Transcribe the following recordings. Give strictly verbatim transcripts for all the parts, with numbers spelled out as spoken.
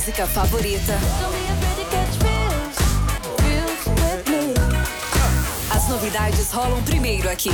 Música favorita. As novidades rolam primeiro aqui.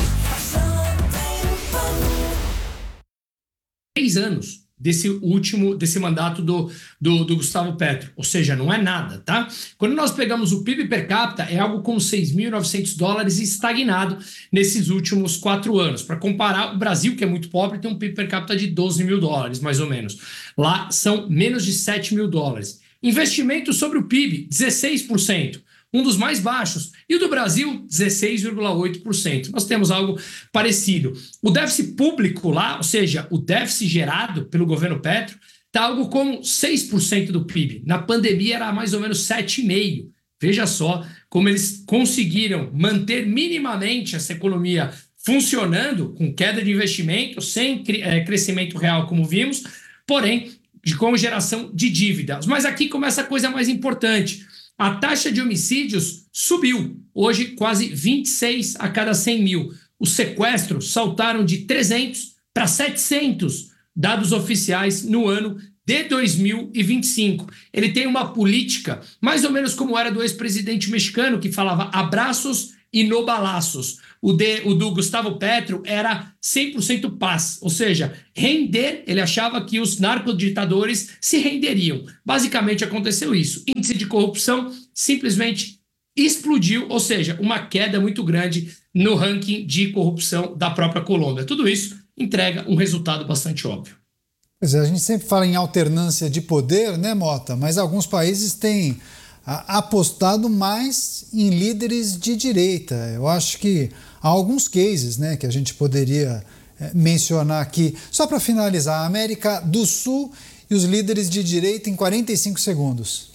Três anos desse último, desse mandato do, do, do Gustavo Petro, ou seja, não é nada, tá? Quando nós pegamos o P I B per capita, é algo como seis mil e novecentos dólares estagnado nesses últimos quatro anos. Para comparar, o Brasil, que é muito pobre, tem um P I B per capita de doze mil dólares, mais ou menos. Lá são menos de sete mil dólares. Investimento sobre o P I B, dezesseis por cento. Um dos mais baixos, e o do Brasil, dezesseis vírgula oito por cento. Nós temos algo parecido. O déficit público lá, ou seja, o déficit gerado pelo governo Petro, está algo como seis por cento do P I B. Na pandemia era mais ou menos sete vírgula cinco por cento. Veja só como eles conseguiram manter minimamente essa economia funcionando, com queda de investimento, sem é, crescimento real, como vimos, porém, com geração de dívidas. Mas aqui começa a coisa mais importante. A taxa de homicídios subiu, hoje quase vinte e seis a cada cem mil. Os sequestros saltaram de trezentos para setecentos dados oficiais no ano de dois mil e vinte e cinco. Ele tem uma política mais ou menos como era do ex-presidente mexicano, que falava abraços e no balaços. O, de, o do Gustavo Petro era cem por cento paz, ou seja, render, ele achava que os narcoditadores se renderiam. Basicamente aconteceu isso. Índice de corrupção simplesmente explodiu, ou seja, uma queda muito grande no ranking de corrupção da própria Colômbia. Tudo isso entrega um resultado bastante óbvio. Pois é, a gente sempre fala em alternância de poder, né, Mota? Mas alguns países têm apostado mais em líderes de direita. Eu acho que há alguns cases, né, que a gente poderia é, mencionar aqui. Só para finalizar, a América do Sul e os líderes de direita em quarenta e cinco segundos.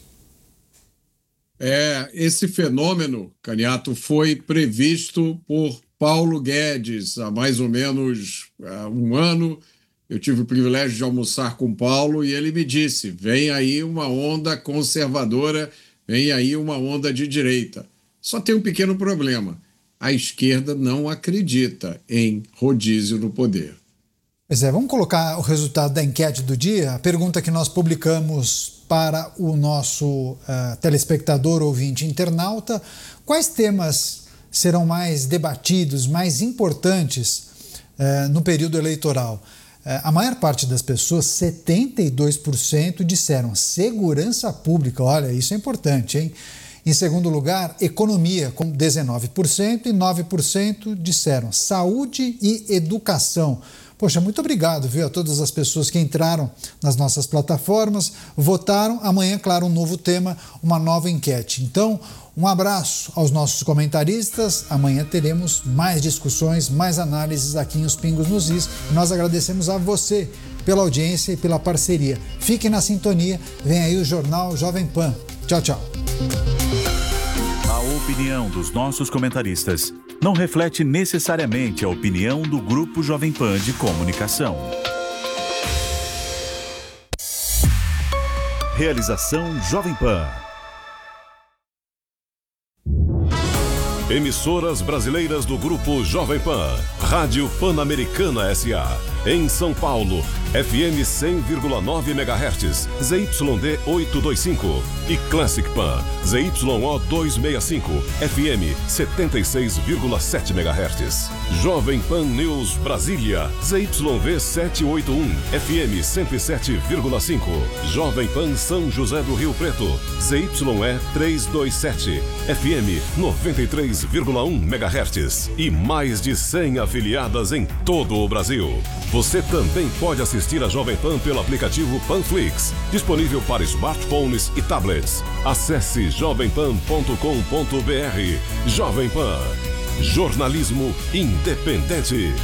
É, esse fenômeno, Caniato, foi previsto por Paulo Guedes há mais ou menos uh, um ano. Eu tive o privilégio de almoçar com Paulo e ele me disse, vem aí uma onda conservadora, vem aí uma onda de direita. Só tem um pequeno problema. A esquerda não acredita em rodízio no poder. Pois é, vamos colocar o resultado da enquete do dia. A pergunta que nós publicamos para o nosso uh, telespectador, ouvinte, internauta. Quais temas serão mais debatidos, mais importantes uh, no período eleitoral? Uh, a maior parte das pessoas, setenta e dois por cento, disseram segurança pública. Olha, isso é importante, hein? Em segundo lugar, economia, com dezenove por cento, e nove por cento disseram saúde e educação. Poxa, muito obrigado, viu, a todas as pessoas que entraram nas nossas plataformas, votaram. Amanhã, claro, um novo tema, uma nova enquete. Então, um abraço aos nossos comentaristas. Amanhã teremos mais discussões, mais análises aqui em Os Pingos nos Is. E nós agradecemos a você pela audiência e pela parceria. Fique na sintonia. Vem aí o Jornal Jovem Pan. Tchau, tchau. A opinião dos nossos comentaristas não reflete necessariamente a opinião do Grupo Jovem Pan de Comunicação. Realização Jovem Pan. Emissoras brasileiras do Grupo Jovem Pan. Rádio Pan-Americana S A Em São Paulo, F M cem vírgula nove megahertz, Z Y D oitocentos e vinte e cinco. E Classic Pan, Z Y O duzentos e sessenta e cinco, F M setenta e seis vírgula sete megahertz. Jovem Pan News Brasília, Z Y V setecentos e oitenta e um, F M cento e sete vírgula cinco. Jovem Pan São José do Rio Preto, Z Y E trezentos e vinte e sete, F M noventa e três vírgula um megahertz. E mais de cem afiliadas em todo o Brasil. Você também pode assistir a Jovem Pan pelo aplicativo Panflix, disponível para smartphones e tablets. Acesse jovem pan ponto com ponto b r. Jovem Pan. Jornalismo independente.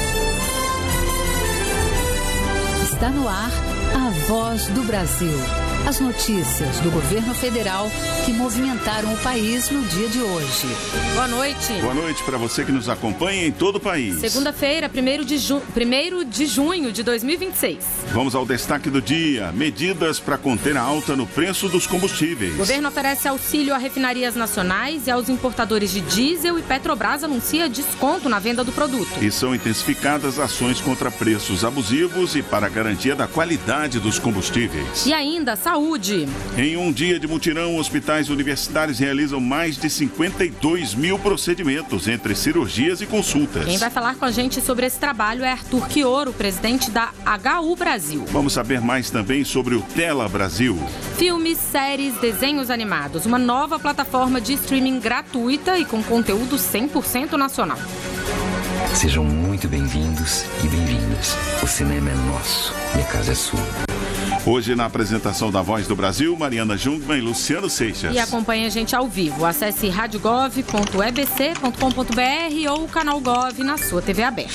Está no ar a Voz do Brasil. As notícias do governo federal que movimentaram o país no dia de hoje. Boa noite. Boa noite para você que nos acompanha em todo o país. Segunda-feira, primeiro de, ju... primeiro de junho de dois mil e vinte e seis. Vamos ao destaque do dia. Medidas para conter a alta no preço dos combustíveis. O governo oferece auxílio a refinarias nacionais e aos importadores de diesel e Petrobras anuncia desconto na venda do produto. E são intensificadas ações contra preços abusivos e para a garantia da qualidade dos combustíveis. E ainda, saúde. Em um dia de mutirão, hospitais universitários realizam mais de cinquenta e dois mil procedimentos entre cirurgias e consultas. Quem vai falar com a gente sobre esse trabalho é Arthur Quioro, presidente da H U Brasil. Vamos saber mais também sobre o Tela Brasil. Filmes, séries, desenhos animados. Uma nova plataforma de streaming gratuita e com conteúdo cem por cento nacional. Sejam muito bem-vindos e bem-vindas. O cinema é nosso e a casa é sua. Hoje, na apresentação da Voz do Brasil, Mariana Jungmann e Luciano Seixas. E acompanhe a gente ao vivo. Acesse radiogov ponto e b c ponto com ponto b r ou o canal Gov na sua T V aberta.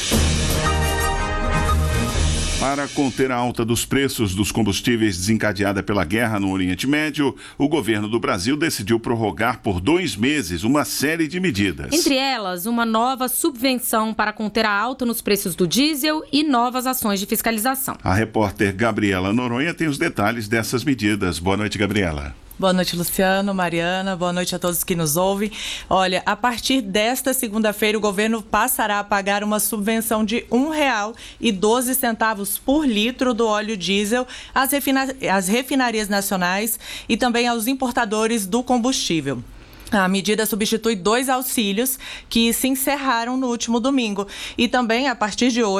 Para conter a alta dos preços dos combustíveis desencadeada pela guerra no Oriente Médio, o governo do Brasil decidiu prorrogar por dois meses uma série de medidas. Entre elas, uma nova subvenção para conter a alta nos preços do diesel e novas ações de fiscalização. A repórter Gabriela Noronha tem os detalhes dessas medidas. Boa noite, Gabriela. Boa noite, Luciano, Mariana, boa noite a todos que nos ouvem. Olha, a partir desta segunda-feira, o governo passará a pagar uma subvenção de um real e doze centavos por litro do óleo diesel às, refina- às refinarias nacionais e também aos importadores do combustível. A medida substitui dois auxílios que se encerraram no último domingo e também, a partir de hoje,